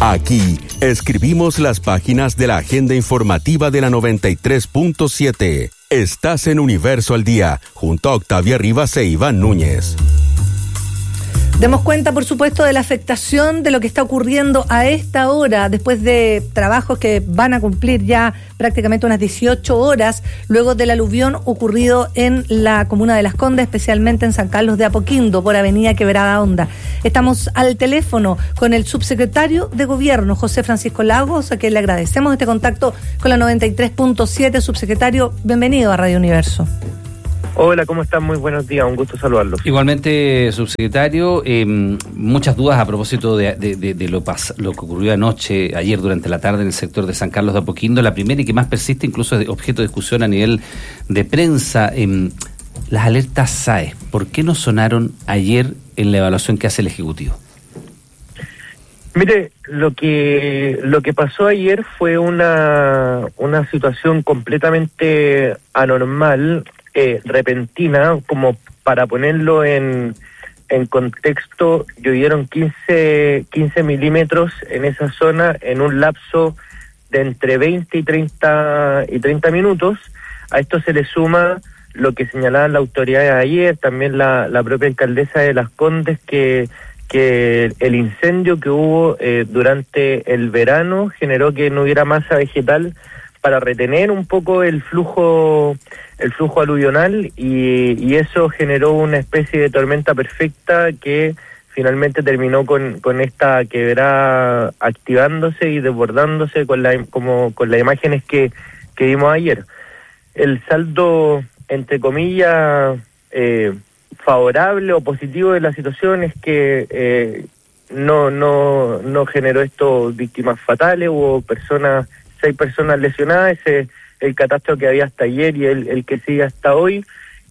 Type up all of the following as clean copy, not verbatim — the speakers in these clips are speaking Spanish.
Aquí escribimos las páginas de la agenda informativa de la 93.7. Estás en Universo al Día, junto a Octavia Rivas e Iván Núñez. Demos cuenta, por supuesto, de la afectación de lo que está ocurriendo a esta hora, después de trabajos que van a cumplir ya prácticamente unas 18 horas, luego del aluvión ocurrido en la comuna de Las Condes, especialmente en San Carlos de Apoquindo, por Avenida Quebrada Honda. Estamos al teléfono con el subsecretario de Gobierno, José Francisco Lagos, a quien le agradecemos este contacto con la 93.7. Subsecretario, bienvenido a Radio Universo. Hola, ¿cómo están? Muy buenos días, un gusto saludarlos. Igualmente, subsecretario, muchas dudas a propósito de lo que ocurrió ayer durante la tarde en el sector de San Carlos de Apoquindo. La primera y que más persiste, incluso es objeto de discusión a nivel de prensa, las alertas SAE. ¿Por qué no sonaron ayer en la evaluación que hace el Ejecutivo? Mire, lo que pasó ayer fue una situación completamente anormal, repentina, como para ponerlo en contexto. Llovieron 15 milímetros en esa zona en un lapso de entre 20 y 30 minutos. A esto se le suma lo que señalaban las autoridades ayer, también la propia alcaldesa de Las Condes, que el incendio que hubo durante el verano generó que no hubiera masa vegetal para retener un poco el flujo aluvional, y eso generó una especie de tormenta perfecta que finalmente terminó con esta quebrada activándose y desbordándose con las imágenes que vimos ayer. El saldo, entre comillas, favorable o positivo de la situación es que no generó esto víctimas fatales, hubo 6 personas lesionadas. Ese el catastro que había hasta ayer y el que sigue hasta hoy,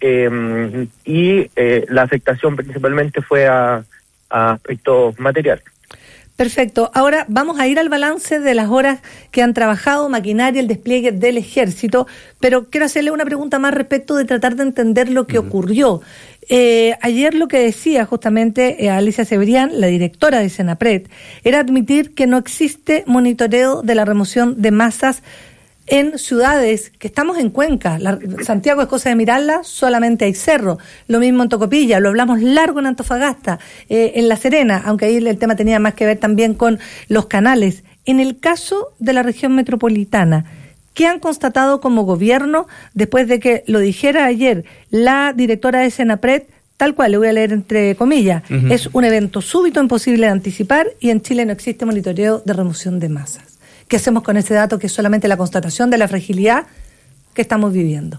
y la afectación principalmente fue a aspectos materiales. Perfecto. Ahora vamos a ir al balance de las horas que han trabajado maquinaria, el despliegue del ejército, pero quiero hacerle una pregunta más respecto de tratar de entender lo que ocurrió. Ayer lo que decía justamente Alicia Cebrián, la directora de Senapred, era admitir que no existe monitoreo de la remoción de masas en ciudades, que estamos en Cuenca. Santiago es cosa de mirarla, solamente hay cerro. Lo mismo en Tocopilla, lo hablamos largo en Antofagasta, en La Serena, aunque ahí el tema tenía más que ver también con los canales. En el caso de la región metropolitana, ¿qué han constatado como gobierno después de que lo dijera ayer la directora de Senapred? Tal cual, le voy a leer entre comillas, es un evento súbito, imposible de anticipar, y en Chile no existe monitoreo de remoción de masas. ¿Qué hacemos con ese dato que es solamente la constatación de la fragilidad que estamos viviendo?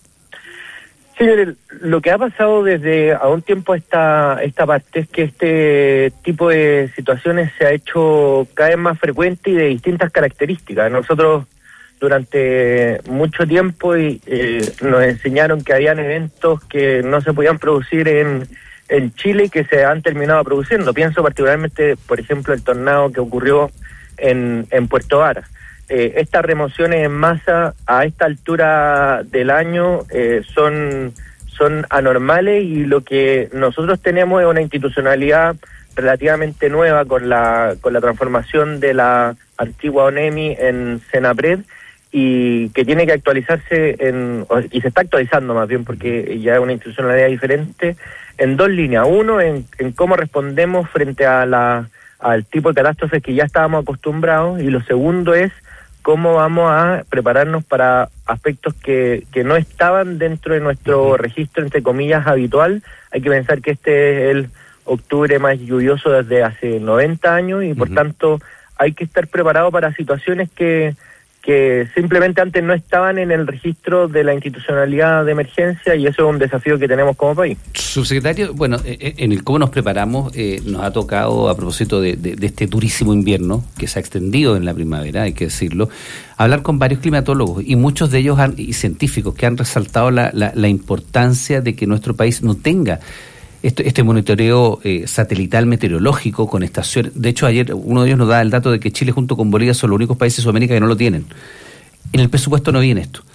Sí, lo que ha pasado desde a un tiempo esta parte es que este tipo de situaciones se ha hecho cada vez más frecuente y de distintas características. Nosotros durante mucho tiempo nos enseñaron que habían eventos que no se podían producir en Chile y que se han terminado produciendo. Pienso particularmente, por ejemplo, el tornado que ocurrió en Puerto Varas. Estas remociones en masa a esta altura del año son anormales, y lo que nosotros tenemos es una institucionalidad relativamente nueva con la transformación de la antigua ONEMI en Senapred, y que tiene que actualizarse y se está actualizando más bien porque ya es una institucionalidad diferente, en 2 líneas. Uno, en cómo respondemos frente a al tipo de catástrofes que ya estábamos acostumbrados, y lo segundo es cómo vamos a prepararnos para aspectos que no estaban dentro de nuestro registro, entre comillas, habitual. Hay que pensar que este es el octubre más lluvioso desde hace 90 años, y por tanto hay que estar preparado para situaciones que simplemente antes no estaban en el registro de la institucionalidad de emergencia, y eso es un desafío que tenemos como país. Subsecretario, bueno, en el cómo nos preparamos, nos ha tocado, a propósito de este durísimo invierno que se ha extendido en la primavera, hay que decirlo, hablar con varios climatólogos, y muchos de ellos y científicos que han resaltado la importancia de que nuestro país no tenga este monitoreo satelital meteorológico con estaciones. De hecho, ayer uno de ellos nos da el dato de que Chile junto con Bolivia son los únicos países de Sudamérica que no lo tienen. En el presupuesto no viene esto.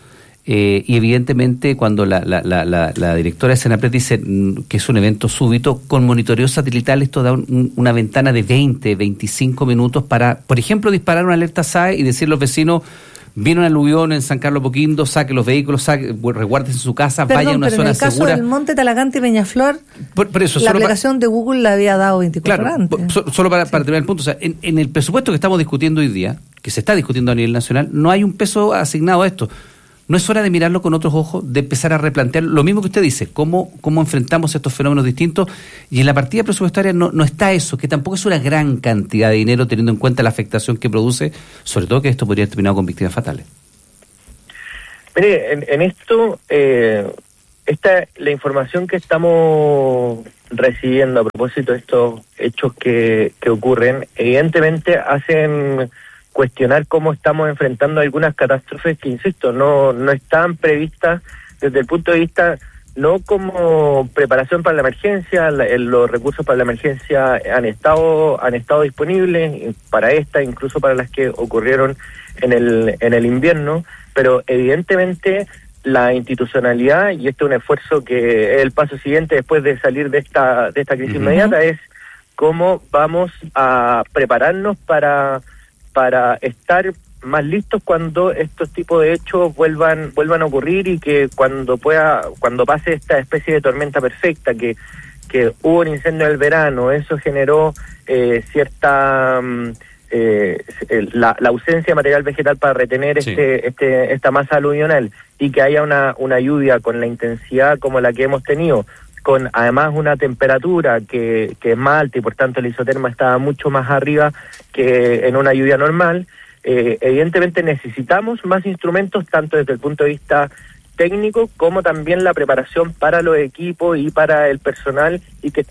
y evidentemente cuando la directora de Senapred dice que es un evento súbito, con monitoreo satelital esto da una ventana de 20, 25 minutos para, por ejemplo, disparar una alerta SAE y decir a los vecinos: viene un aluvión en San Carlos Apoquindo, saque los vehículos, resguárdense en su casa, vaya a una zona segura. En el caso del Monte Talagante y Peñaflor, por eso, la aplicación de Google la había dado 24 horas antes. Solo para terminar el punto, o sea, en el presupuesto que estamos discutiendo hoy día, que se está discutiendo a nivel nacional, no hay un peso asignado a esto. ¿No es hora de mirarlo con otros ojos, de empezar a replantear lo mismo que usted dice, cómo enfrentamos estos fenómenos distintos? Y en la partida presupuestaria no está eso, que tampoco es una gran cantidad de dinero teniendo en cuenta la afectación que produce, sobre todo que esto podría haber terminado con víctimas fatales. Mire, en esto, la información que estamos recibiendo a propósito de estos hechos que ocurren, evidentemente hacen cuestionar cómo estamos enfrentando algunas catástrofes que, insisto, no están previstas desde el punto de vista, no como preparación para la emergencia. Los recursos para la emergencia han estado disponibles para esta, incluso para las que ocurrieron en el invierno, pero evidentemente la institucionalidad, y este es un esfuerzo que es el paso siguiente después de salir de esta crisis inmediata, es cómo vamos a prepararnos para estar más listos cuando estos tipos de hechos vuelvan a ocurrir, y que cuando pase esta especie de tormenta perfecta, que hubo un incendio del verano, eso generó cierta la ausencia de material vegetal para retener esta masa aluvional, y que haya una lluvia con la intensidad como la que hemos tenido, con además una temperatura que es más alta y por tanto el isoterma estaba mucho más arriba que en una lluvia normal. Evidentemente necesitamos más instrumentos, tanto desde el punto de vista técnico como también la preparación para los equipos y para el personal, y que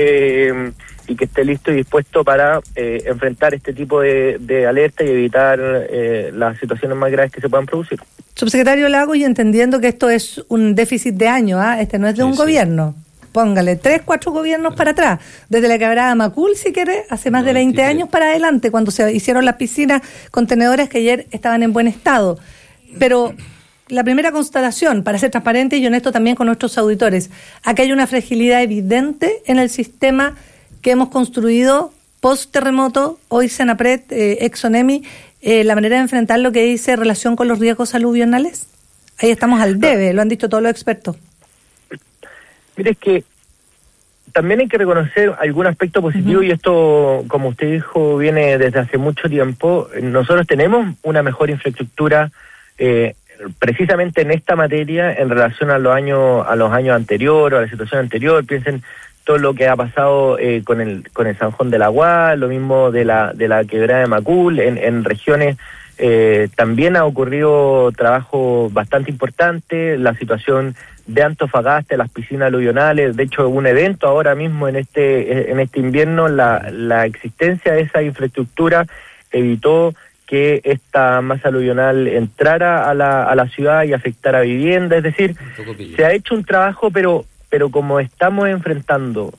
esté listo y dispuesto para enfrentar este tipo de alerta y evitar las situaciones más graves que se puedan producir. Subsecretario Lagos, y entendiendo que esto es un déficit de años, este no es de un gobierno, póngale 3, 4 gobiernos para atrás, desde la quebrada Macul, si quiere, hace más de 20 años para adelante, cuando se hicieron las piscinas contenedores que ayer estaban en buen estado. Pero la primera constatación, para ser transparente y honesto también con nuestros auditores, aquí hay una fragilidad evidente en el sistema que hemos construido post-terremoto, hoy Senapred, ex-ONEMI, la manera de enfrentar lo que dice relación con los riesgos aluvionales. Ahí estamos al debe, lo han dicho todos los expertos. Mire, es que también hay que reconocer algún aspecto positivo, y esto, como usted dijo, viene desde hace mucho tiempo. Nosotros tenemos una mejor infraestructura precisamente en esta materia en relación a los años anteriores, a la situación anterior. Piensen todo lo que ha pasado con el San Juan del Agua, lo mismo de la quebrada de Macul, en regiones también ha ocurrido trabajo bastante importante, la situación de Antofagasta, las piscinas aluvionales. De hecho, un evento ahora mismo en este invierno, la existencia de esa infraestructura evitó que esta masa aluvional entrara a la ciudad y afectara vivienda. Es decir, se ha hecho un trabajo, pero como estamos enfrentando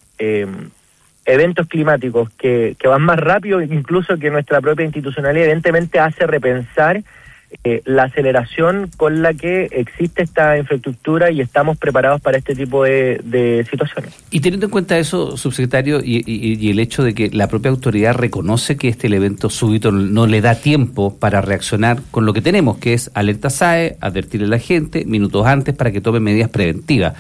eventos climáticos que van más rápido incluso que nuestra propia institucionalidad, evidentemente hace repensar la aceleración con la que existe esta infraestructura, y estamos preparados para este tipo de situaciones. Y teniendo en cuenta eso, subsecretario, y el hecho de que la propia autoridad reconoce que este evento súbito no le da tiempo para reaccionar con lo que tenemos, que es alerta SAE, advertirle a la gente minutos antes para que tome medidas preventivas.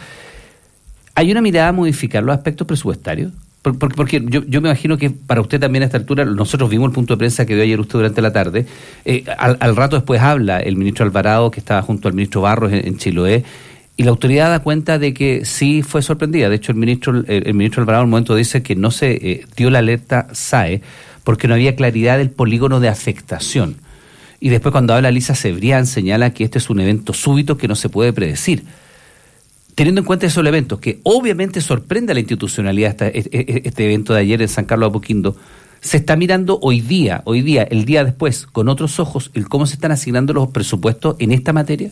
¿Hay una mirada a modificar los aspectos presupuestarios? Porque yo me imagino que para usted también a esta altura, nosotros vimos el punto de prensa que dio ayer usted durante la tarde, al rato después habla el ministro Alvarado, que estaba junto al ministro Barros en Chiloé, y la autoridad da cuenta de que sí fue sorprendida. De hecho, el ministro Alvarado en un momento dice que no se dio la alerta SAE porque no había claridad del polígono de afectación. Y después, cuando habla Lisa Cebrián, señala que este es un evento súbito que no se puede predecir. Teniendo en cuenta esos elementos, que obviamente sorprende a la institucionalidad este evento de ayer en San Carlos Apoquindo, se está mirando hoy día, el día después, con otros ojos, el cómo se están asignando los presupuestos en esta materia.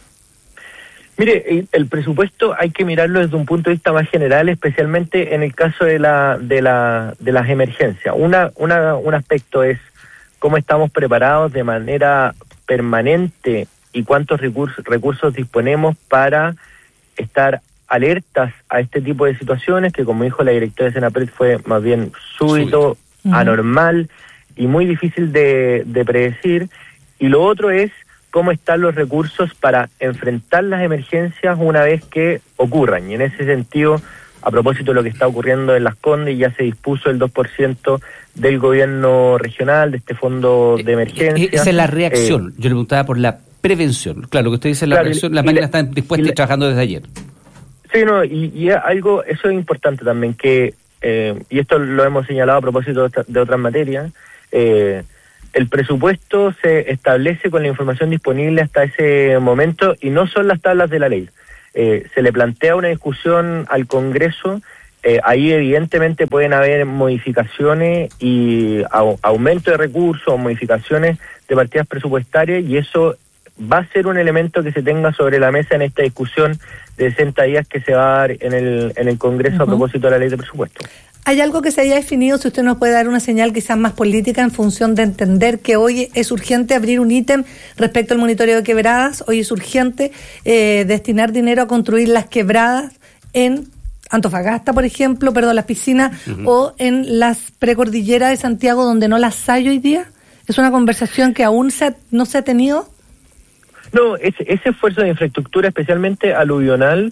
Mire, el presupuesto hay que mirarlo desde un punto de vista más general, especialmente en el caso de las emergencias. Un aspecto es cómo estamos preparados de manera permanente y cuántos recursos disponemos para estar alertas a este tipo de situaciones, que como dijo la directora de Senapred fue más bien súbito, anormal y muy difícil de predecir. Y lo otro es cómo están los recursos para enfrentar las emergencias una vez que ocurran. Y en ese sentido, a propósito de lo que está ocurriendo en Las Condes, ya se dispuso el 2% del gobierno regional, de este fondo de emergencia. Esa es la reacción. Yo le preguntaba por la prevención. Claro, lo que usted dice es la reacción, las máquinas están dispuestas y trabajando desde ayer. Sí, no, y algo, eso es importante también, que, y esto lo hemos señalado a propósito de otras materias, el presupuesto se establece con la información disponible hasta ese momento y no son las tablas de la ley. Se le plantea una discusión al Congreso, ahí evidentemente pueden haber modificaciones y aumento de recursos, modificaciones de partidas presupuestarias, y eso va a ser un elemento que se tenga sobre la mesa en esta discusión de 60 días que se va a dar en el Congreso a propósito de la ley de presupuesto. ¿Hay algo que se haya definido, si usted nos puede dar una señal quizás más política en función de entender que hoy es urgente abrir un ítem respecto al monitoreo de quebradas? Hoy es urgente destinar dinero a construir las quebradas en Antofagasta, por ejemplo, las piscinas, o en las precordilleras de Santiago, donde no las hay hoy día. ¿Es una conversación que aún no se ha tenido? No, ese esfuerzo de infraestructura, especialmente aluvional,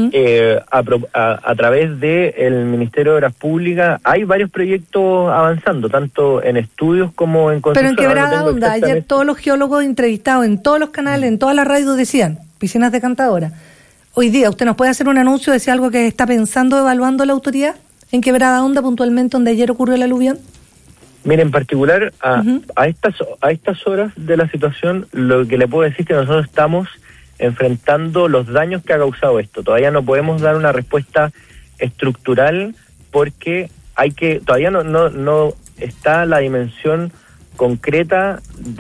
a través del Ministerio de Obras Públicas, hay varios proyectos avanzando, tanto en estudios como en construcción. Pero en Quebrada Honda, ayer todos los geólogos entrevistados en todos los canales, en todas las radios decían, piscinas decantadoras. Hoy día, ¿usted nos puede hacer un anuncio de si algo que está pensando, evaluando la autoridad en Quebrada Honda, puntualmente donde ayer ocurrió el aluvión? Mire, en particular, a estas horas de la situación, lo que le puedo decir es que nosotros estamos enfrentando los daños que ha causado esto. Todavía no podemos dar una respuesta estructural porque todavía no está la dimensión concreta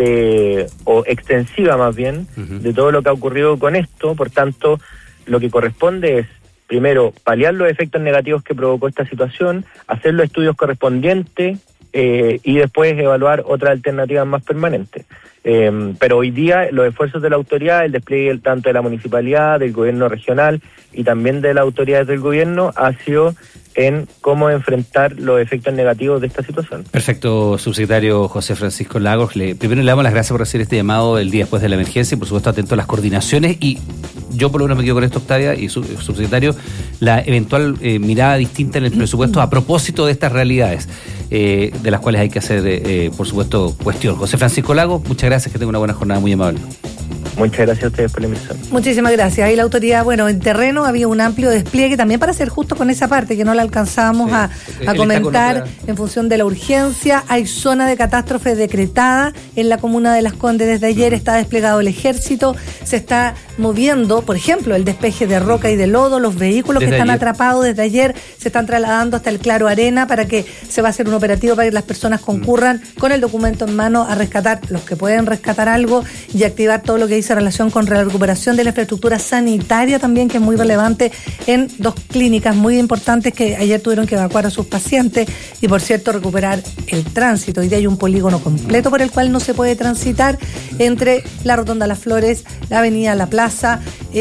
o extensiva más bien, de todo lo que ha ocurrido con esto. Por tanto, lo que corresponde es, primero, paliar los efectos negativos que provocó esta situación, hacer los estudios correspondientes, y después evaluar otras alternativas más permanentes. Pero hoy día los esfuerzos de la autoridad, el despliegue tanto de la municipalidad, del gobierno regional y también de las autoridades del gobierno ha sido en cómo enfrentar los efectos negativos de esta situación. Perfecto, subsecretario José Francisco Lagos. Primero le damos las gracias por hacer este llamado el día después de la emergencia y por supuesto atento a las coordinaciones, y yo por lo menos me quedo con esto, Octavia, y subsecretario, la eventual mirada distinta en el presupuesto a propósito de estas realidades, de las cuales hay que hacer, por supuesto, cuestión. José Francisco Lagos, muchas gracias, que tenga una buena jornada, muy amable. Muchas gracias a ustedes por la emisión. Muchísimas gracias. Ahí la autoridad, en terreno había un amplio despliegue también para ser justo con esa parte que no la alcanzábamos a comentar en función de la urgencia. Hay zona de catástrofe decretada en la comuna de Las Condes desde ayer, está desplegado el ejército, se está moviendo, por ejemplo, el despeje de roca y de lodo, los vehículos desde que están atrapados desde ayer se están trasladando hasta el Claro Arena para que se va a hacer un operativo para que las personas concurran con el documento en mano a rescatar, los que pueden rescatar algo, y activar todo lo que dice relación con la recuperación de la infraestructura sanitaria también, que es muy relevante en 2 clínicas muy importantes que ayer tuvieron que evacuar a sus pacientes, y por cierto recuperar el tránsito. Hoy día hay un polígono completo por el cual no se puede transitar entre la Rotonda Las Flores, la Avenida La Plaza,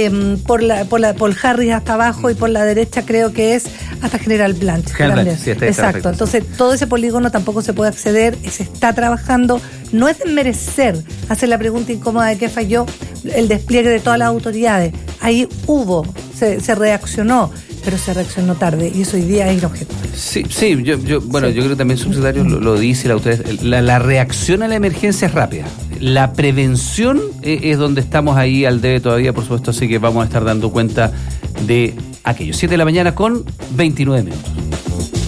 por Harris hasta abajo, y por la derecha creo que es hasta General Blanch. Sí, exacto. Entonces todo ese polígono tampoco se puede acceder, se está trabajando. No es de merecer hacer la pregunta incómoda de qué falló el despliegue de todas las autoridades. Ahí se reaccionó, pero se reaccionó tarde, y eso hoy día es inobjetable. Sí, yo creo que también, subsecretario, lo dice la autoridad, la reacción a la emergencia es rápida. La prevención es donde estamos ahí al debe todavía, por supuesto, así que vamos a estar dando cuenta de aquello. 7 de la mañana con 29 minutos.